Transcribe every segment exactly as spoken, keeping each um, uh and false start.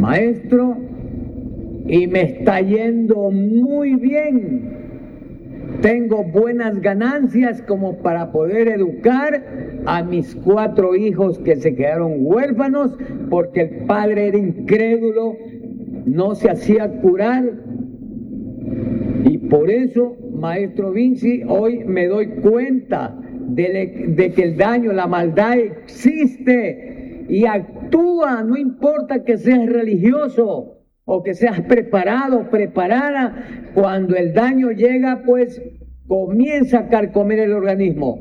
maestro, y me está yendo muy bien. Tengo buenas ganancias como para poder educar a mis cuatro hijos que se quedaron huérfanos porque el padre era incrédulo, no se hacía curar. Y por eso, maestro Vinci, hoy me doy cuenta de, de que el daño, la maldad existe y actúa, no importa que seas religioso o que seas preparado, preparada, cuando el daño llega, pues comienza a carcomer el organismo.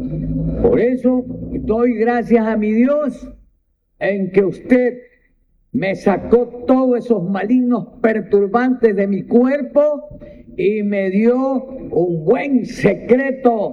Por eso doy gracias a mi Dios en que usted me sacó todos esos malignos perturbantes de mi cuerpo y me dio un buen secreto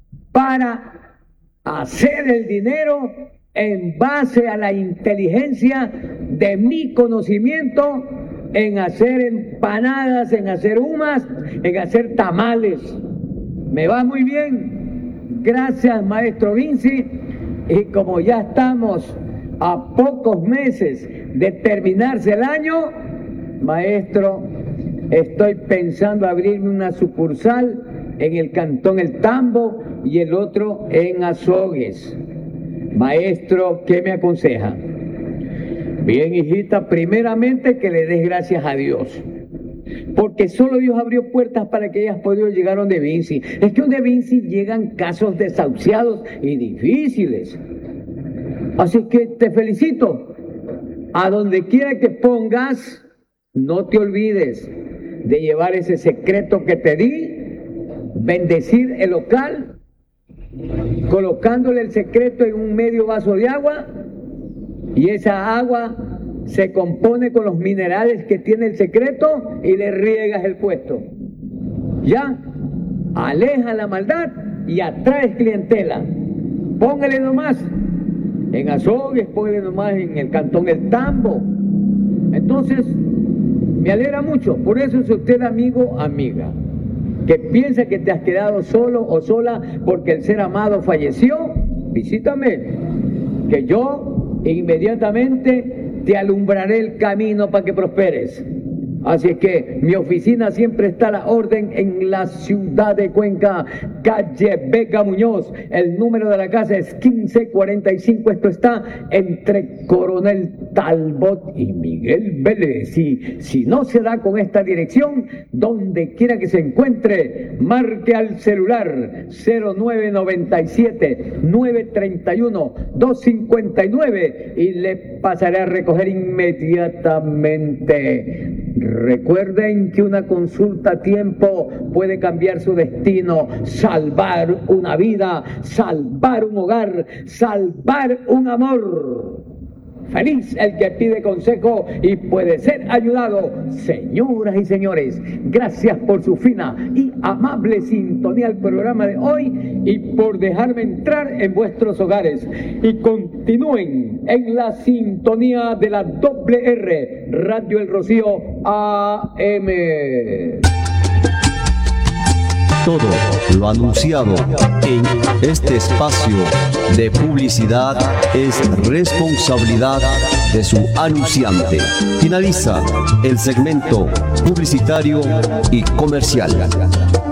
para hacer el dinero en base a la inteligencia de mi conocimiento, en hacer empanadas, en hacer humas, en hacer tamales. Me va muy bien. Gracias, maestro Vinci. Y como ya estamos a pocos meses de terminarse el año, maestro, estoy pensando abrirme una sucursal en el Cantón El Tambo y el otro en Azogues. Maestro, ¿qué me aconseja? Bien, hijita, primeramente que le des gracias a Dios, porque solo Dios abrió puertas para que hayas podido llegar donde Vinci. Es que donde Vinci llegan casos desahuciados y difíciles. Así que te felicito. A donde quiera que pongas, no te olvides de llevar ese secreto que te di, bendecir el local, colocándole el secreto en un medio vaso de agua, y esa agua se compone con los minerales que tiene el secreto y le riegas el puesto. Ya, aleja la maldad y atraes clientela. Póngale nomás en Azogues, póngale nomás en el Cantón El Tambo. Entonces, me alegra mucho. Por eso, si usted, amigo, amiga, que piensa que te has quedado solo o sola porque el ser amado falleció, visítame, que yo inmediatamente te alumbraré el camino para que prosperes. Así es que mi oficina siempre está a la orden en la ciudad de Cuenca, calle Vega Muñoz. El número de la casa es quince cuarenta y cinco. Esto está entre Coronel Talbot y Miguel Vélez. Y si no se da con esta dirección, donde quiera que se encuentre, marque al celular cero nueve noventa y siete, nueve treinta y uno, dos cincuenta y nueve y le pasaré a recoger inmediatamente. Recuerden que una consulta a tiempo puede cambiar su destino, salvar una vida, salvar un hogar, salvar un amor. Feliz el que pide consejo y puede ser ayudado. Señoras y señores, gracias por su fina y amable sintonía al programa de hoy y por dejarme entrar en vuestros hogares. Y continúen en la sintonía de la doble R, Radio El Rocío A M. Todo lo anunciado en este espacio de publicidad es responsabilidad de su anunciante. Finaliza el segmento publicitario y comercial.